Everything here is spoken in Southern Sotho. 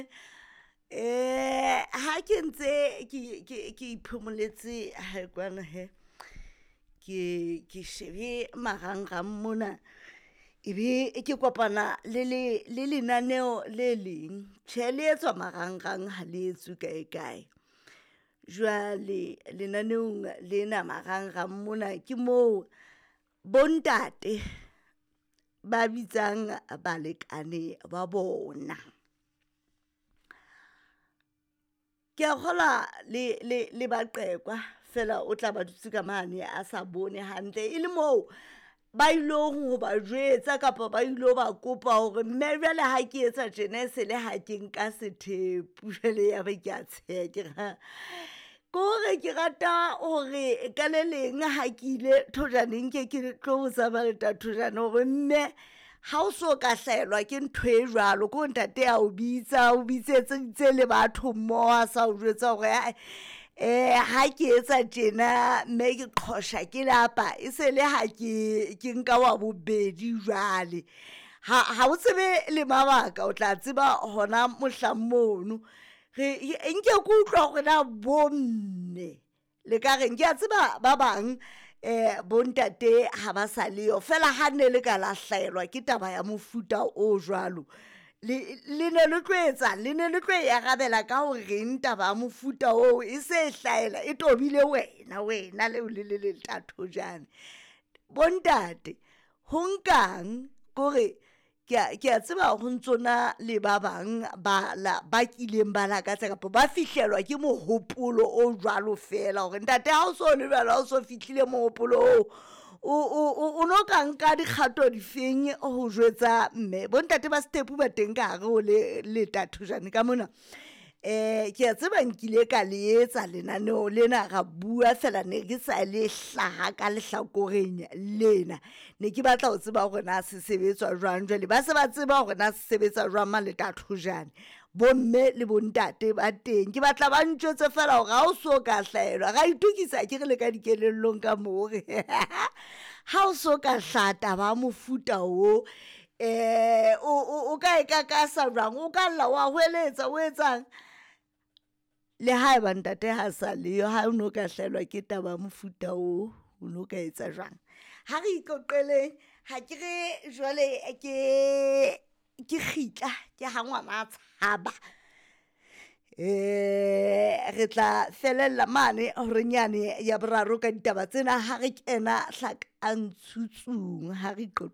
ha ke ntse ke iphomoletse ha kwana he ke shebe marangrang mona ebe ke kopana le lenaneo le leng le etswa marangrang ha le etswe kae jwale lenaneong lena marangrang mona ke moo bontate ba bitsang balekane ba bona. Ke a kgola le baqekwa fela o tla ba dutse ka mane a sa bone hantle e le moo ba ilo ho ba jwetsa kapa ba ilo ba kopa hore mme jwale ha ke etsa tjena se le ha ke nka sethepu jwale ya ba ke a tsheya ke ra kore ke rata hore ka le leng ha ke ile thojaneng ke tlo botsa ba leta thojana hore mme ha o so ka hlaelwa ke ntho e jwalo ko ntate a o bitsetse le batho mmoho a sa o jwetsa hore ha ke etsa tjena mme ke qhosha ke lapa e se le ha ke nka wa bobedi jwale ha o tsebe le mabaka o tla tseba hona mohlang mono nke ke utlwa hore na bomme le ka reng ke a tseba ba bang bontate ha ba sa leyo fela ha ne le ka la hlaelwa ke taba ya mofuta o jwalo le ne le tlo e arabela ka hore taba ya mofuta o e se hlaela e tobile wena le tathojane bontate ho nkang kore ke a tseba ho ntsona le ba bang ba kileng ba lakatsa kapa ba fihlelwa ke mohopolo o jwalo fela hore ntate ha o so le jwalo ha o so fihlile mohopolo o no ka nka dikgato difeng ho jwetsa mme bontate ba stepu ba teng ka hare ho le tathojane ka mona. Ke a tseba nkile ka le etsa lenaneo lena ra bua fela ne ke sa le hlaha ka lehlakoreng lena ne ke batla ho tseba hore na se sebetswa jwang jwale ba se ba tseba hore na se sebetsa jwang ma le tathojane bomme le bontate ba teng ke batla ba ntjwetse fela hore ha o so ka hlaelwa ra itukisa ke re le ka dikelellong ka more ha o so ka hlata ba mofuta o o ka ekakasa jwang o ka lla wa hweletsa o etsang le haeba ntate ha sa leyo ha o no ka hlaelwa ke taba mofuta o no ka etsa jwang ha re ikoqeleng ha ke re jwale ke khitla ke ha ngwana tshaba re tla felella mane hore nyane ya boraro ka ditaba tsena ha re kena hlakantsutsung ha re